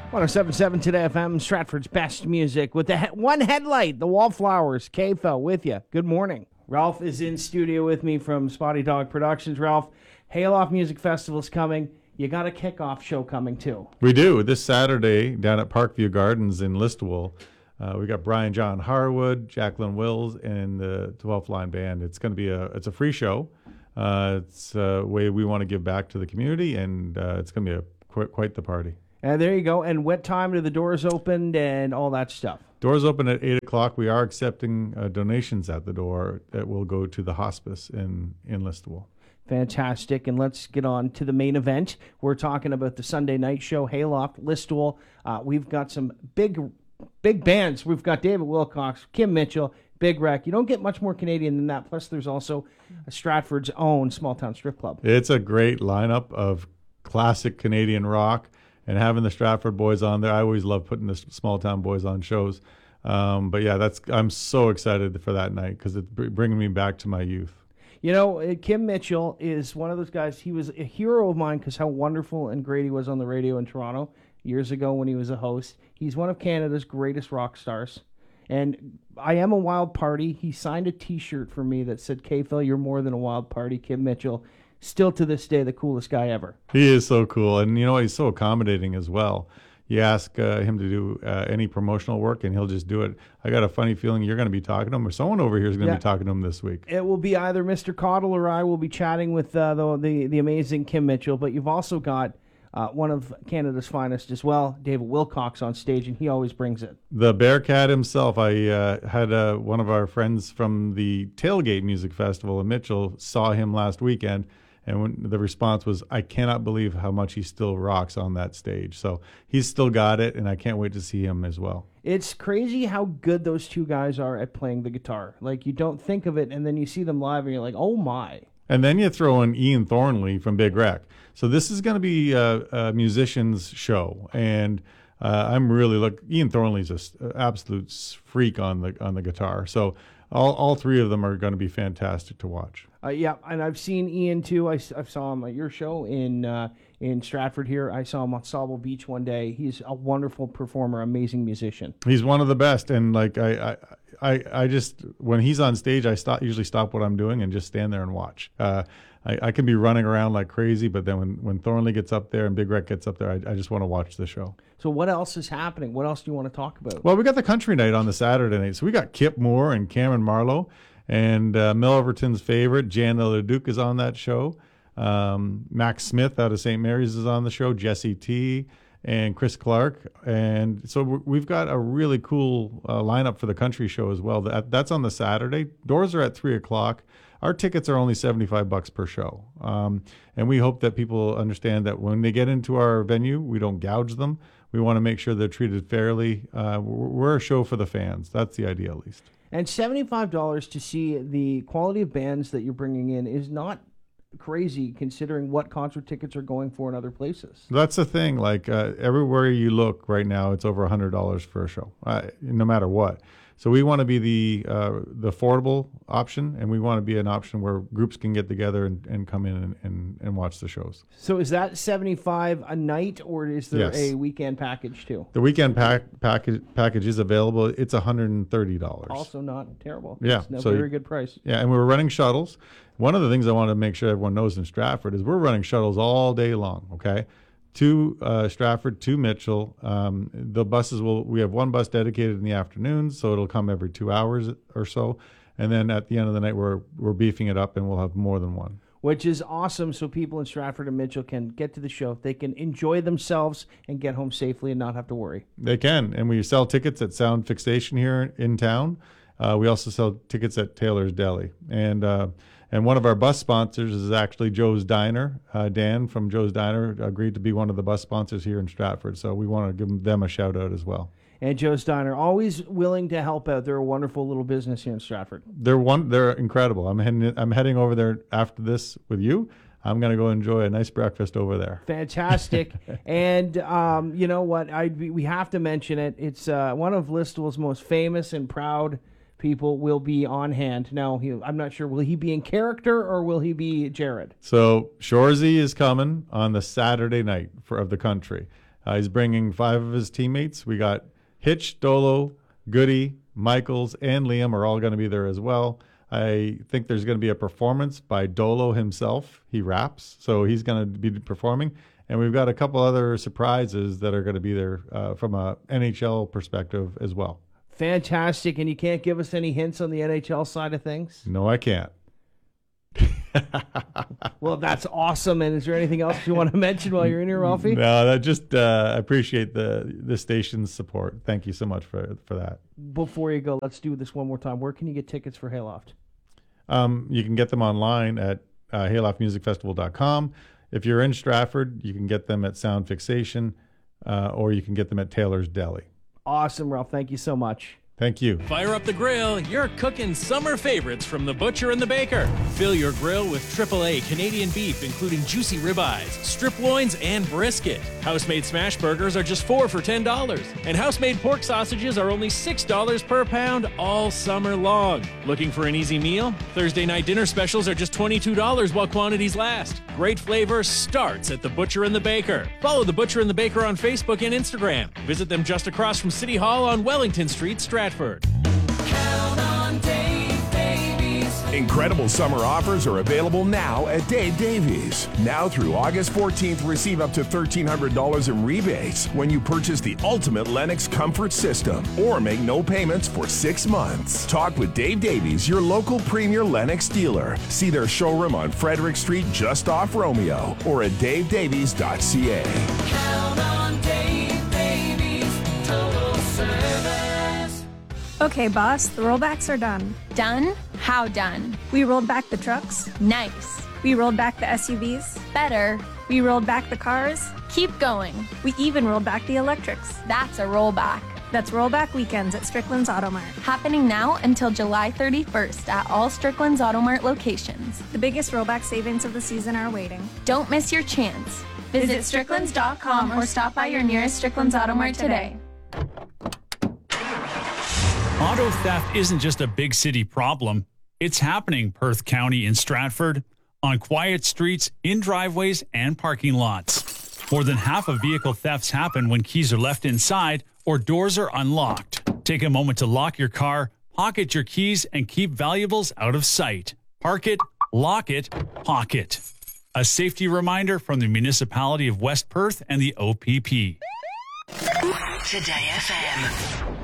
107.7 Today FM, Stratford's best music with the one headlight, the Wallflowers. KFL with you. Good morning. Ralph is in studio with me from Spotty Dog Productions. Ralph, Hayloft Music Festival's coming. You got a kickoff show coming too. We do. This Saturday down at Parkview Gardens in Listowel. We got Brian John Harwood, Jacqueline Wills, and the 12th Line Band. It's going to be it's a free show. It's a way we want to give back to the community, and it's going to be quite the party. And there you go. And what time do the doors open and all that stuff? Doors open at 8 o'clock. We are accepting donations at the door that will go to the hospice in Listowel. Fantastic. And let's get on to the main event. We're talking about the Sunday night show, Hayloft, Listowel. We've got some big bands. We've got David Wilcox, Kim Mitchell, Big Wreck. You don't get much more Canadian than that. Plus, there's also Stratford's own small town strip club. It's a great lineup of classic Canadian rock. And having the Stratford boys on there, I always love putting the small town boys on shows. But yeah, I'm so excited for that night because it's bringing me back to my youth. You know, Kim Mitchell is one of those guys. He was a hero of mine because how wonderful and great he was on the radio in Toronto years ago when he was a host. He's one of Canada's greatest rock stars. And I am a wild party. He signed a T-shirt for me that said, "KFL, you're more than a wild party, Kim Mitchell." Still to this day, the coolest guy ever. He is so cool. And you know, he's so accommodating as well. You ask him to do any promotional work, and he'll just do it. I got a funny feeling you're going to be talking to him, or someone over here is going to be talking to him this week. It will be either Mr. Cottle or I will be chatting with the amazing Kim Mitchell. But you've also got one of Canada's finest as well, David Wilcox, on stage, and he always brings it. The Bearcat himself. I had one of our friends from the Tailgate Music Festival in Mitchell saw him last weekend. And when the response was, "I cannot believe how much he still rocks on that stage." So he's still got it, and I can't wait to see him as well. It's crazy how good those two guys are at playing the guitar. Like, you don't think of it, and then you see them live, and you're like, oh, my. And then you throw in Ian Thornley from Big Wreck. So this is going to be a musician's show, and I'm really Ian Thornley's an absolute freak on the guitar. So all three of them are going to be fantastic to watch. Yeah, and I've seen Ian too. I saw him at your show in Stratford here. I saw him on Sauble Beach one day. He's a wonderful performer, amazing musician. He's one of the best, and like I just when he's on stage, I usually stop what I'm doing and just stand there and watch. I can be running around like crazy, but then when Thornley gets up there and Big Wreck gets up there, I just want to watch the show. So what else is happening? What else do you want to talk about? Well, we got the country night on the Saturday night. So we got Kip Moore and Cameron Marlowe. And Milverton's favorite, Jana LeDuc, is on that show. Max Smith out of St. Mary's is on the show. Jesse T. and Chris Clark. And so we've got a really cool lineup for the country show as well. That's on the Saturday. Doors are at 3 o'clock. Our tickets are only $75 per show. And we hope that people understand that when they get into our venue, we don't gouge them. We want to make sure they're treated fairly. We're a show for the fans. That's the idea, at least. And $75 to see the quality of bands that you're bringing in is not crazy considering what concert tickets are going for in other places. That's the thing. Like everywhere you look right now, it's over $100 for a show, no matter what. So we want to be the affordable option, and we want to be an option where groups can get together and come in and watch the shows. So is that $75 a night, or is there a weekend package too? The weekend package is available. It's $130. Also not terrible. Yeah. It's very good price. Yeah, and we're running shuttles. One of the things I want to make sure everyone knows in Stratford is we're running shuttles all day long, okay? To Stratford, to Mitchell. The buses we have one bus dedicated in the afternoons, so it'll come every 2 hours or so. And then at the end of the night, we're beefing it up, and we'll have more than one. Which is awesome, so people in Stratford and Mitchell can get to the show. They can enjoy themselves and get home safely and not have to worry. They can, and we sell tickets at Sound Fixation here in town. We also sell tickets at Taylor's Deli. And one of our bus sponsors is actually Joe's Diner. Dan from Joe's Diner agreed to be one of the bus sponsors here in Stratford, so we want to give them a shout-out as well. And Joe's Diner, always willing to help out. They're a wonderful little business here in Stratford. They're incredible. I'm heading over there after this with you. I'm going to go enjoy a nice breakfast over there. Fantastic. And you know what? We have to mention it. It's one of Listowel's most famous and proud people will be on hand. Now, I'm not sure, will he be in character or will he be Jared? So Shorzy is coming on the Saturday night of the country. He's bringing 5 of his teammates. We got Hitch, Dolo, Goody, Michaels, and Liam are all going to be there as well. I think there's going to be a performance by Dolo himself. He raps, so he's going to be performing. And we've got a couple other surprises that are going to be there from a NHL perspective as well. Fantastic. And you can't give us any hints on the NHL side of things? No, I can't. Well, that's awesome. And is there anything else you want to mention while you're in here, Ralphie? No, I just appreciate the station's support. Thank you so much for that. Before you go, let's do this one more time. Where can you get tickets for Hayloft? You can get them online at hayloftmusicfestival.com. If you're in Stratford, you can get them at Sound Fixation, or you can get them at Taylor's Deli. Awesome, Ralph. Thank you so much. Thank you. Fire up the grill. You're cooking summer favorites from the butcher and the baker. Fill your grill with AAA Canadian beef, including juicy ribeyes, strip loins, and brisket. House-made smash burgers are just $4 for $10. And house-made pork sausages are only $6 per pound all summer long. Looking for an easy meal? Thursday night dinner specials are just $22 while quantities last. Great flavor starts at the Butcher and the Baker. Follow the Butcher and the Baker on Facebook and Instagram. Visit them just across from City Hall on Wellington Street, Stratford. Count on Dave Davies. Incredible summer offers are available now at Dave Davies. Now through August 14th, receive up to $1,300 in rebates when you purchase the ultimate Lennox comfort system or make no payments for 6 months. Talk with Dave Davies, your local premier Lennox dealer. See their showroom on Frederick Street just off Romeo or at davedavies.ca. Count on Dave Davies. Total service. Okay, boss, the rollbacks are done. Done? How done? We rolled back the trucks. Nice. We rolled back the SUVs. Better. We rolled back the cars. Keep going. We even rolled back the electrics. That's a rollback. That's rollback weekends at Strickland's Automart. Happening now until July 31st at all Strickland's Automart locations. The biggest rollback savings of the season are waiting. Don't miss your chance. Visit stricklands.com or stop by your nearest Strickland's Automart today. Auto theft isn't just a big city problem. It's happening Perth County in Stratford, on quiet streets, in driveways, and parking lots. More than half of vehicle thefts happen when keys are left inside or doors are unlocked. Take a moment to lock your car, pocket your keys, and keep valuables out of sight. Park it, lock it, pocket. A safety reminder from the municipality of West Perth and the OPP. Today FM.